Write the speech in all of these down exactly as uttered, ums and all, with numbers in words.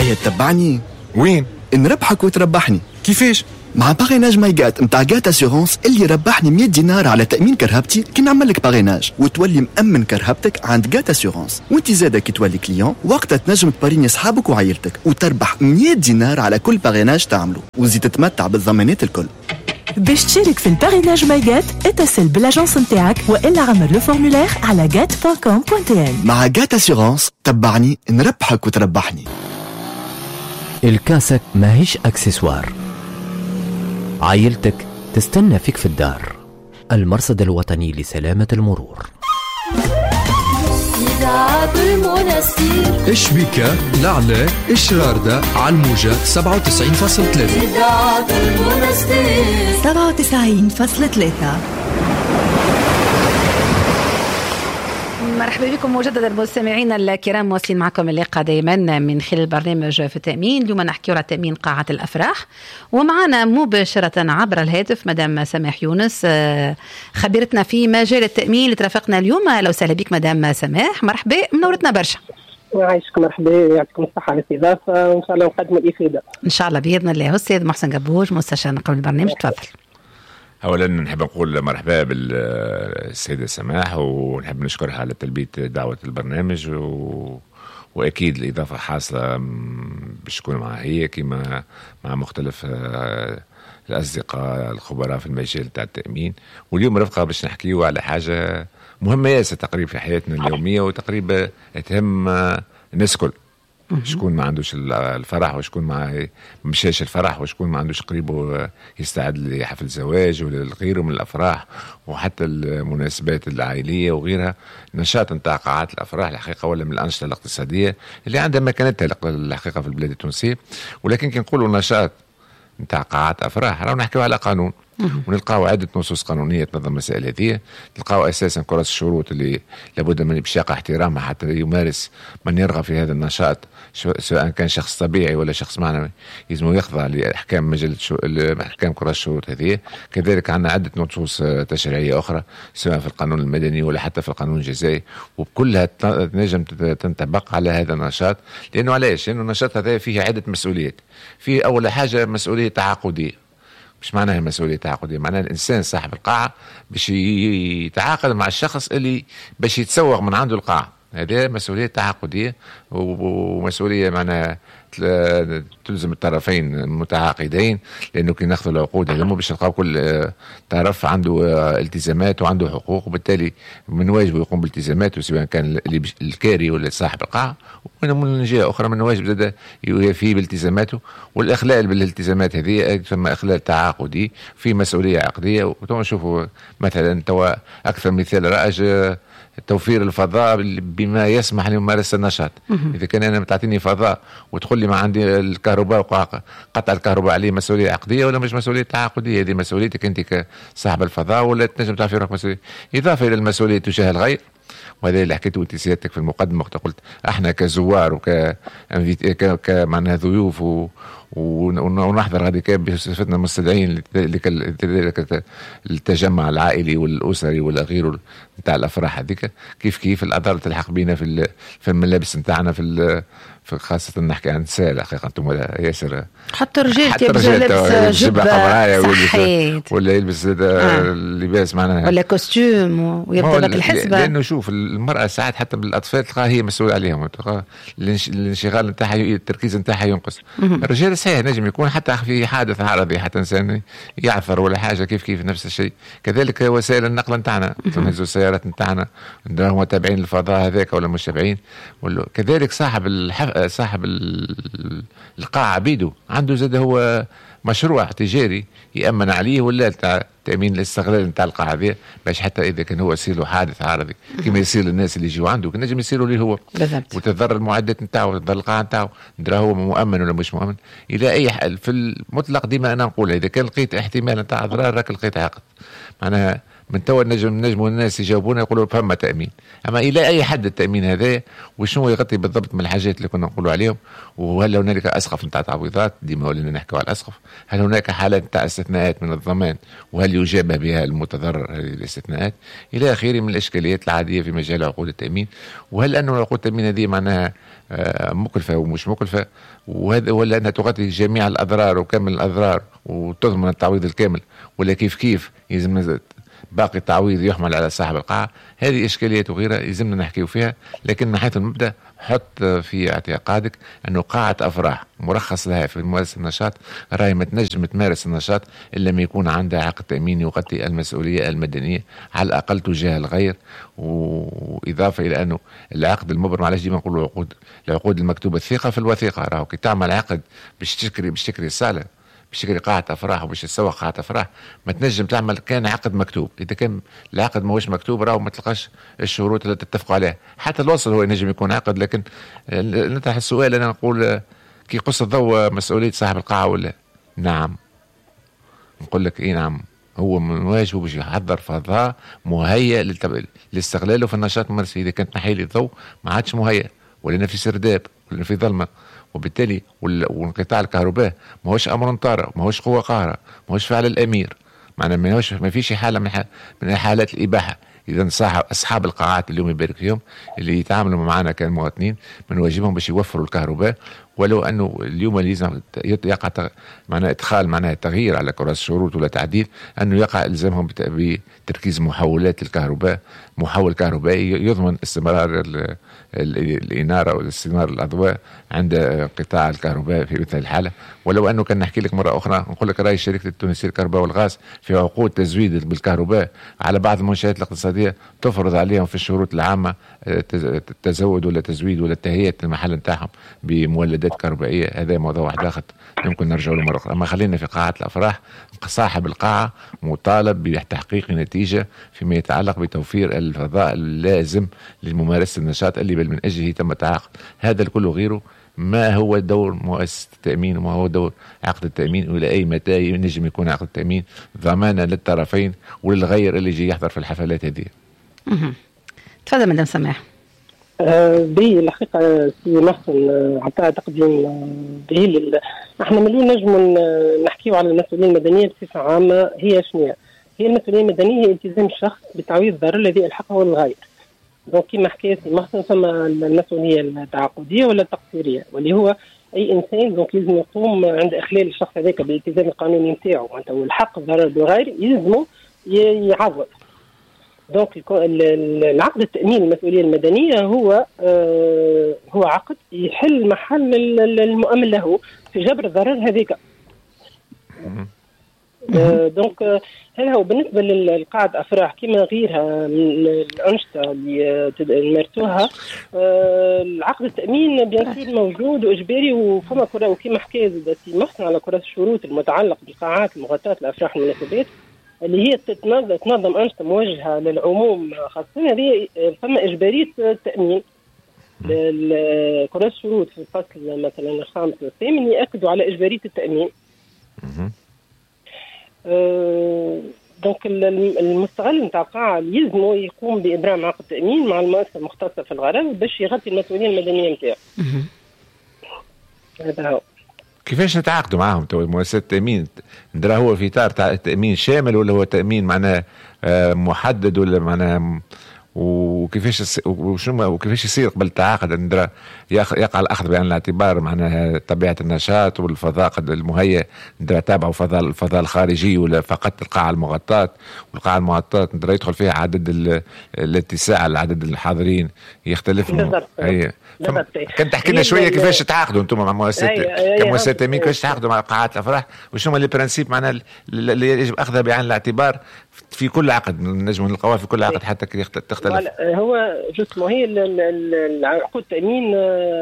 هي تتبعني؟ وين؟ نربحك وتربحني. كيفاش؟ مع باغيناج مايغات متاع جات اسيغونس اللي ربحني مية دينار على تأمين كرهبتي كي نعمل لك باغيناج وتولي مأمن كرهبتك عند جات اسيغونس. وانت زاده كي تولي كليون وقتها تنجم تباريني اصحابك وعائلتك وتربح مية دينار على كل باغيناج تعمله وزيد تتمتع بالضمانات الكل. باش تشارك في الباريناج مايغات اتصل بالاجونس نتاعك والا عمر لو فورمولير على جات دوت كوم دوت تي ان. مع جات اسيغونس تبعني نربحك وتربحني. الكاسك ماهيش اكسسوار، عائلتك تستنى فيك في الدار. المرصد الوطني لسلامة المرور. إذاعة المنستير إشبيكا لعلة إشراردة على الموجة سبعة وتسعين فاصلة ثلاثة. إذاعة المنستير سبعة وتسعين فاصلة ثلاثة. مرحبا بكم مجددا مستمعينا الكرام، مواصلين معكم اللقاء دائما من خلال برنامج في التأمين. اليوم نحكي على تأمين قاعة الأفراح، ومعنا مباشرة عبر الهاتف مدام سماح يونس خبيرتنا في مجال التأمين اللي ترافقنا اليوم. أهلا وسهلا بك مدام سماح، مرحبا، منورتنا برشا. يعيشكم، مرحبا، يعطيكم الصحة على الاستضافة، وإن شاء الله نقدم الإفادة إن شاء الله بإذن الله. أستاذ محسن قبوج مستشار قبل البرنامج، تفضل. أولا نحب نقول مرحبا بالسيدة سماح، ونحب نشكرها على تلبية دعوة البرنامج، و... وأكيد الإضافة حاصلة باش تكون معها هي كما مع مختلف الأصدقاء الخبراء في المجال تاع التأمين. واليوم رفقة باش نحكيو على حاجة مهمة ياسر تقريبا في حياتنا اليومية، وتقريبا تهم الناس كل. شكون ما عندوش الفرح، وشكون ما مشاش الفرح، وشكون ما عندوش قريبه يستعد لحفل زواج ولغيره من الافراح، وحتى المناسبات العائليه وغيرها. نشاط نتاع قاعات الافراح الحقيقه ولا من الانشطه الاقتصاديه اللي عندها مكانتها الحقيقه في البلاد التونسيه. ولكن كي نقولوا نشاط نتاع قاعات افراح راهو نحكيو على قانون، ونلقاو عدة نصوص قانونية تنظم المسائل هذه. تلقاو أساسا كرة الشروط اللي لابد من باش يقع احترامها حتى يمارس من يرغب في هذا النشاط، سواء كان شخص طبيعي ولا شخص معنوي، يلزم يخضع لأحكام مجلة شو... أحكام كرة الشروط هذه. كذلك عندنا عدة نصوص تشريعية أخرى سواء في القانون المدني ولا حتى في القانون الجزائي، وبكلها تنجم تنطبق على هذا النشاط. لأنه علاش؟ لأنه النشاط هذا فيه عدة مسؤوليات. في أول حاجة مسؤولية تعاقدية. مش معناها مسؤولية تعاقدية، معناها الإنسان صاحب القاعة باش يتعاقد مع الشخص اللي باش يتسوغ من عنده القاعة. هذه مسؤولية تعاقدية، ومسؤولية معناها تلزم الطرفين المتعاقدين، لأنه كي ناخذوا العقود هذا مو باش نلقاو كل طرف عنده التزامات وعنده حقوق، وبالتالي من واجبه يقوم بالتزاماته سواء كان الكاري ولا صاحب القاعة، ومن جهة أخرى من واجب زاد يوفي بالتزاماته. والإخلال بالالتزامات هذه ثم إخلال تعاقدي في مسؤولية عقدية. وتشوفوا مثلا توا أكثر مثال رائج توفير الفضاء بما يسمح لممارسة النشاط. إذا كان أنا تعطيني فضاء وتقول لي ما عندي الكهرباء وقطع الكهرباء عليه، مسؤولية عقدية ولا مش مسؤولية تعاقدية؟ هذه مسؤوليتك أنت كصاحب الفضاء، ولا تنجم تعرف روحك مسؤولية إضافة إلى المسؤولية تجاه الغير. وهذا اللي حكيته انت سيادتك في المقدمه، وقت قلت احنا كزوار وك كمعناها ضيوف و... ونحضر هذه بصفتنا مستدعين للتجمع العائلي والاسري والغير نتاع الافراح هذيك. كيف كيف الاداره تلحق بينا في في الملابس نتاعنا في خاصة نحكي عن نساء حقيقة انتم ياسر، حتى الرجال يلبسوا لبس جبة صحيت ولا يلبس آه. لباس معناها ولا كوستيوم ويرتبط الحسبة. لأنه شوف المرأة ساعات حتى بالأطفال تلقاها هي مسؤولة عليهم، الانشغال نتاعها التركيز نتاعها ينقص. الرجال صحيح نجم يكون حتى في حادث عرضي حتى إنسان يعثر ولا حاجة كيف كيف نفس الشيء. كذلك وسائل النقل نتاعنا تنهزوا السيارات نتاعنا هم تابعين الفضاء هذاك ولا مش تابعين. كذلك صاحب الحف... صاحب القاعة بيدو عنده زاد هو مشروع تجاري يأمن عليه ولا تاع تأمين الاستغلال نتاع القاعة ذي، باش حتى إذا كان هو يصير له حادث عرضي كما يصير للناس اللي يجوا عنده كان نجم يصيروا ليه هو بالضبط، وتضر المعدات نتاعو وتضر القاعة نتاعو، ندرا هو مؤمن ولا مش مؤمن. إلى أي حال في المطلق ديما أنا نقول إذا كان لقيت احتمال نتاع أضرار راك لقيت عقد، معناها من توا نجم نجموا الناس يجاوبونا يقولوا فما تامين. اما الى اي حد التامين هذا وشنو يغطي بالضبط من الحاجات اللي كنا نقولوا عليهم؟ وهل هنالك اسقف نتاع تعويضات؟ ديما ولينا نحكوا على الاسقف. هل هناك حالات نتاع استثناءات من الضمان وهل يجاب بها المتضرر هذه الاستثناءات الى اخره من الاشكاليات العاديه في مجال عقود التامين. وهل انه عقود التامين هذه معناها مكلفه ومش مكلفه، وهذا ولا انها تغطي جميع الاضرار وكامل الاضرار وتضمن التعويض الكامل، ولا كيف كيف يلزم باقي التعويض يحمل على صاحب القاعة؟ هذه إشكاليات وغيرها يلزمنا نحكيو فيها. لكن من حيث المبدأ حط في اعتقادك أنه قاعة أفراح مرخص لها في ممارسة النشاط راهي ما تنجم تمارس النشاط إلا ما يكون عندها عقد تأمين يغطي المسؤولية المدنية على الأقل تجاه الغير. وإضافة إلى أنه العقد المبرم، علاش ديما نقولوا عقود العقود المكتوبة الثقة في الوثيقة. راهو كي تعمل عقد باش تشكري باش تشكري الصالة باش تشكري قاعة أفراح وباش تسوق قاعة أفراح ما تنجم تعمل كان عقد مكتوب. إذا كان العقد ما هوش مكتوب راهو ما تلقاش الشروط اللي تتفقوا عليها. حتى الوصل هو ينجم يكون عقد، لكن نطرح السؤال أنا نقول كي قص الضوء مسؤولية صاحب القاعة ولا؟ نعم نقول لك إيه نعم، هو من واجبه باش يحضر فضاء مهيئ لاستغلاله في النشاط الممارسي. إذا كانت نحيل الضوء ما عادش مهيئ، ولنا في سرداب ولنا في ظلمة، وبالتالي وانقطاع الكهرباء ما هوش امر طارئ، ما هوش قوه قاهره، ما هوش فعل الامير، معناها ما هوش ما فيش حاله من من حالات الاباحه. اذا صاحب اصحاب القاعات اليوم يبارك فيهم اللي يتعاملوا معنا كمواطنين من واجبهم باش يوفروا الكهرباء، ولو انه اليوم اللي لازم يقع معناها ادخال معناها تغيير على كراسي شروط ولا تعديل، انه يقع الزامهم بتركيز محولات الكهرباء، محول كهربائي يضمن استمرار الإنارة واستمرار الأضواء عند قطاع الكهرباء في مثل الحالة. ولو أنه كان نحكي لك مرة أخرى نقول لك رأي شركة التونسية للكهرباء والغاز في عقود تزويد بالكهرباء على بعض المنشآت الاقتصادية تفرض عليهم في الشروط العامة التزود ولا تزويد ولا تهيئة المحل نتاعهم بمولدات كهربائية. هذا موضوع واحد آخر يمكن نرجع له مرة أخرى. أما خلينا في قاعة الأفراح، صاحب القاعة مطالب بتحقيق نتيجة فيما يتعلق بتوفير الفضاء اللازم لممارسة النشاط اللي بل من أجله تم التعاقد. هذا الكل غيره ما هو دور مؤسسة التأمين وما هو دور عقد التأمين، وإلى أي متى ينجم يكون عقد التأمين ضمانا للطرفين وللغير اللي يجي يحضر في الحفلات هذه. تفضل مدام سماح. آه بي الحقيقة في محسن عطاء تقديم به. احنا مليون نجم نحكيو على المسؤولية المدنية بصفة عامة. هي شنو هي المسؤولية المدنية؟ هي التزام الشخص بتعويض الضرر الذي ألحقه للغير. دونك كما حكيت محسن ثم المسؤولية التعاقدية ولا التقصيرية، واللي هو أي إنسان دونك لازم يقوم عند إخلال الشخص هذاك بالالتزام القانوني نتاعو معناتها والحق الضرر بالغير يلزمه يعوض. دونك العقد التأمين المسؤولية المدنية هو آه هو عقد يحل محل المؤمن له في جبر الضرر هذيك. آه دونك آه هذا هو بالنسبة للقاعدة أفراح كما غيرها من الأنشطة اللي نمارسوها. آه العقد التأمين بيان سور موجود وإجباري، وفما كرة وكما حكى زاد سي محسن على كرة الشروط المتعلق بالقاعات المغطاة الأفراح والمناسبات اللي هي تنظم أنشطة موجهة للعموم خاصة. هذه فما إجبارية التأمين. كرة الشروط في الفصل مثلا الخامس والثامن يأكدوا على إجبارية التأمين. أه دونك المستغل نتاع القاعة يلزمه يقوم بإبرام عقد تأمين مع المؤسسة المختصة في الغرض باش يغطي المسؤولية المدنية نتاعو. هذا هو. كيفاش نتعاقدوا معاهم تو مؤسسة التأمين؟ ندرا هو في إطار تأمين شامل ولا هو تأمين معناه محدد ولا معناه وكيفاش وشنو وكيفاش يصير قبل التعاقد؟ ندرا يقع الأخذ بعين الاعتبار معناها طبيعة النشاط والفضاء المهيئ، ندرا تابعوا فضاء الفضاء الخارجي ولا فقط القاعة المغطاة؟ والقاعة المغطاة ندرا يدخل فيها عدد الاتساع العدد الحاضرين يختلف. هي كان تحكي لنا شويه كيفاش تتعاقدوا انتم مع مؤسسات كمؤسسات تامين، كيفاش تتعاقدوا مع قاعات الافراح وشنو اللي برانسيب معناها اللي يجب اخذها بعين الاعتبار في كل عقد؟ نجم نلقاوها في كل عقد حتى كي تختلف. هو جسمه هي العقود التامين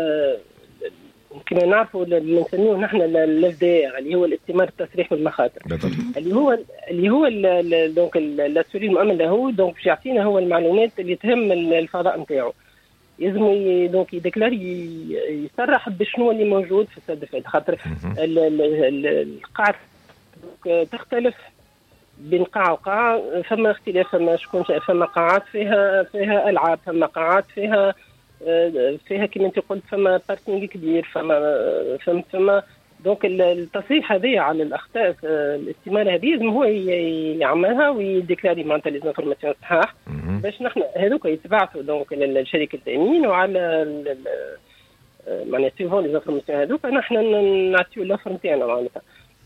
كما نعرفوا اللي نسميه نحن الاف دي ار اللي هو الاستمرار التصريح والمخاطر اللي هو اللي هو دونك الاسوري المؤمن له دونك باش يعطينا هو المعلومات اللي تهم الفضاء نتاعو. يلزم دونك يديكلار يصرح بشنو اللي موجود في السد فات خاطر القاعة تختلف بين قاعة وقاعة فما اختلاف، فما شكون فما قاعات فيها فيها ألعاب، فما قاعات فيها فيها كما انت قلت فما باركينج كبير، فما فما فما دونك التصحيح هذه على الاخطاء الاستماله هذه لازم هو يعملها ويديكلاري معناتها لي زانفورماسيون صحاح باش نحن هذوك يتبعثوا دونك لشركه التامين، وعلى معناتها سيفون لي زانفورماسيون هذوك نحن نعطيو لافر نتاعنا معناتها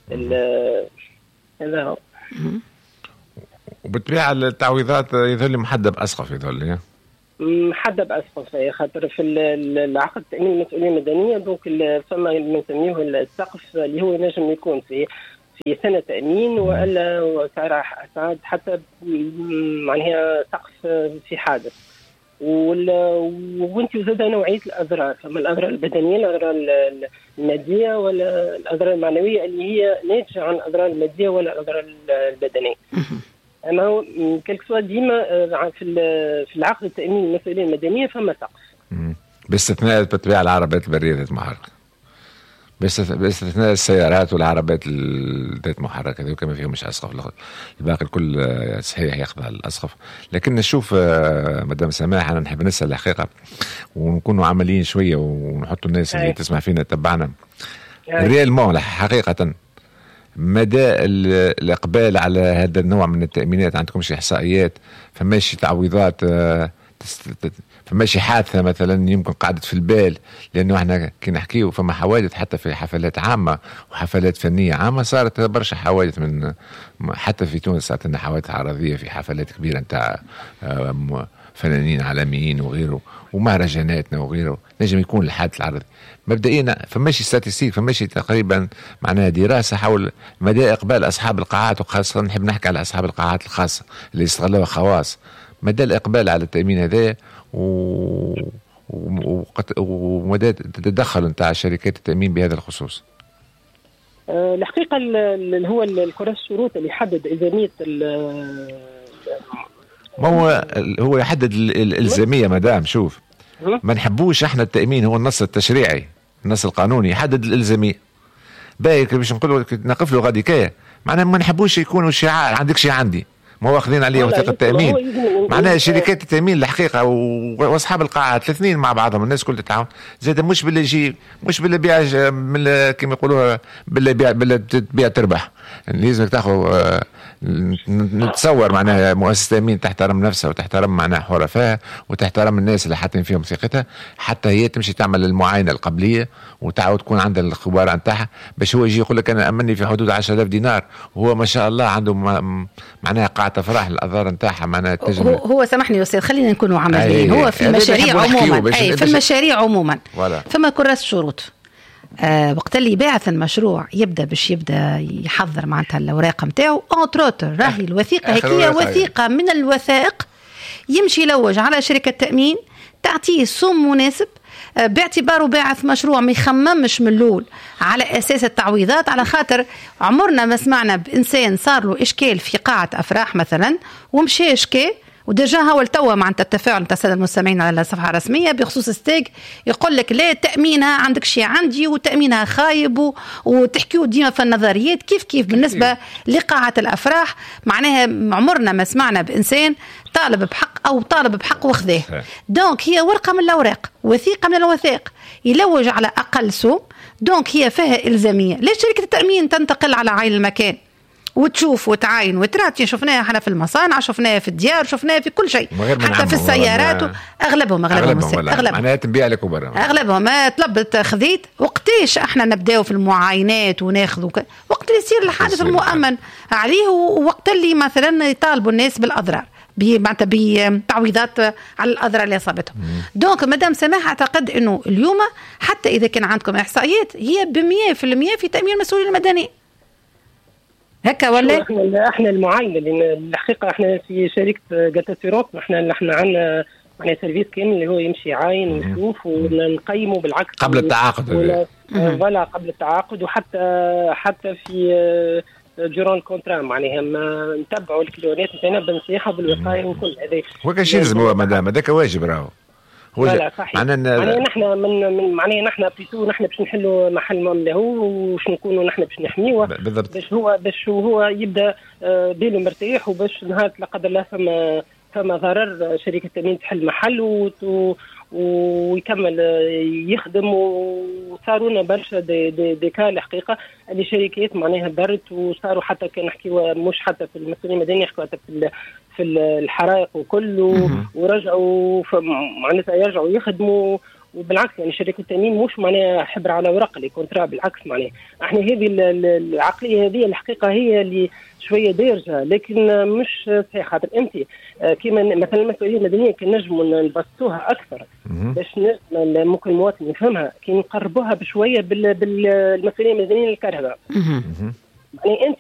هذا هو. وبالطبيعه التعويضات يظل محدد باسقف يظل محدد بأسقف، خاطر في العقد التأمين المسؤولية المدنية دونك فما نسميه السقف اللي هو نجم يكون في في سنة تأمين وإلا ساعات حتى معناها سقف في حادث. وانت زاد نوعية الأضرار، فما الأضرار البدنية، الأضرار المادية ولا الأضرار المعنوية اللي هي ناتجة عن الأضرار المادية ولا الأضرار البدنية. أما هو كلك سوا ديما في في العقد التأمين المسؤولية المدنية فما سقف باستثناء بالطبيعة العربات البرية ذات محرك، باستثناء السيارات والعربات ذات محرك هذو كما فيهم مش أسقف، الباقي الكل صحيح يخضع للأسقف. لكن نشوف مدام سماح أنا نحب نسأل الحقيقة ونكونوا عمليين شوية ونحطوا الناس اللي تسمع فينا تتبعنا ريالمون حقيقة مدى الإقبال على هذا النوع من التأمينات. عندكم شي إحصائيات؟ فماشي تعويضات، فماشي حادثة مثلا يمكن قعدت في البال؟ لأنه احنا كي نحكيه فما حوادث حتى في حفلات عامة وحفلات فنية عامة، صارت برشا حوادث من حتى في تونس صارت لنا حوادث عرضية في حفلات كبيرة نتاع فنانين عالميين وغيره ومهرجاناتنا وغيره. نجم يكون الحادث العرضي مبدئيا فماشي ستاتستيك، فماشي تقريبا معناها دراسة حول مدى إقبال أصحاب القاعات، وخاصة نحب نحكي على أصحاب القاعات الخاصة اللي يستغلوها خواص، مدى الإقبال على التأمين هذا و... ومدى التدخل نتاع شركات التأمين بهذا الخصوص. أه الحقيقة اللي هو الكرة الشروط اللي يحدد إلزامية ما هو هو يحدد الإلزامية مدام. شوف ما نحبوش احنا التأمين هو النص التشريعي النص القانوني يحدد الإلزامية باهي باش نقولوا نقف له غادي كاية معناها ما نحبوش يكونوا شعار عندك شي عندي ما هو واخذين عليه وثيقة التأمين. معناها شركات التأمين الحقيقة واصحاب القاعات الاثنين مع بعضهم الناس كل تتعاون زاد مش باللي يجي مش باللي بيع من كما يقولوها باللي بيع باللي تبيع تربح. لازم تاخذ نتصور معناها مؤسسة تأمين تحترم نفسها وتحترم معناها حرفائها وتحترم الناس اللي حاطين فيهم ثقتها حتى هي تمشي تعمل المعاينة القبلية وتعاود تكون عندها الخبراء نتاعها باش هو يجي يقول لك أنا أمني في حدود عشرة آلاف دينار وهو ما شاء الله عنده معناها قاعة أفراح الأضرار نتاعها معناها هو, هو سامحني يا أستاذ خلينا نكونوا عمليين. هو في المشاريع عموما أي في المشاريع عموما فما كراسة شروط. آه وقت اللي باعث المشروع يبدا باش يبدا يحضر معناتها الاوراق نتاعو اونتروتر راهي الوثيقه هي وثيقه من الوثائق يمشي يلوج على شركه تامين تعطيه سم مناسب آه باعتباره باعث مشروع ما يخممش من الاول على اساس التعويضات، على خاطر عمرنا ما سمعنا بانسان صار له اشكال في قاعه افراح مثلا ومشى اشكال ودرجا هو التوا مع التفاعل نتاع الساده المستمعين على الصفحه الرسميه بخصوص ستيك يقول لك لا تامينها عندك شيء عندي وتامينها خايب و... وتحكيوا ديما في النظريات كيف كيف بالنسبه لقاعه الافراح. معناها عمرنا ما سمعنا بانسان طالب بحق او طالب بحق وخذاه. دونك هي ورقه من الاوراق وثيقه من الوثائق يلوج على اقل سوم. دونك هي فيها الزاميه. ليش شركه التامين تنتقل على عين المكان وتشوف وتعاين وتراتي؟ شفناها احنا في المصانع شفناها في الديار شفناها في كل شيء حتى في السيارات اغلبهم اغلبهم اغلبهم معناها تنبيع لك وبرا اغلبهم ما طلبت خذيت. وقتاش احنا نبداو في المعاينات وناخذوا وقت اللي يصير الحادث المؤمن عليه ووقت اللي مثلا يطالبوا الناس بالاضرار معناتها بتعويضات على الاضرار اللي اصابتهم. دونك مدام سماح اعتقد انه اليوم حتى اذا كان عندكم احصائيات هي بمية في المية في تامين المسؤوليه المدنيه هكا ولا؟ احنا احنا المعاينه لان الحقيقه احنا في شركه جاتا سيروت احنا احنا عندنا يعني سيرفيس كامل اللي هو يمشي يعاين ويشوف ونقيمه بالعكس قبل التعاقد ولا قبل التعاقد وحتى حتى في جيران كونترا معناها ما نتبعوا الكيلوات نتاعنا بالنصيحه بالوقايه وكل هذا. هو كاش يلزم هو مدام هذاك واجب راهو هو لا صحيح. معناها معناها نحن من, من معناها نحن بيتو نحن باش نحلوا محل ما هو وش نكونوا نحن باش نحميوه باش هو باش هو يبدا بينه مرتاح وباش نهار لا قدر الله فما فما ضرر شركه التامين تحل محل و ويكمل يخدم. وصارونا برشا دي, دي, دي كان الحقيقه اللي شركات معناها ضرت وصاروا حتى كان نحكيوا مش حتى في المسؤولين المدنيين يحكوا حتى في في الحرائق وكله ورجعوا معناتها يرجعوا يخدموا. وبالعكس يعني شركه التامين مش معناها حبر على ورق اللي كونترا بالعكس معناها احنا هذه العقليه هذه الحقيقه هي اللي شويه دارجه لكن مش صحيح. خاطر انت كيما مثلا المسؤوليه المدنيه كان نجموا نبسطوها اكثر باش ممكن المواطن يفهمها كي نقربوها بشويه بالمسؤوليه المدنيه للكهرباء. يعني انت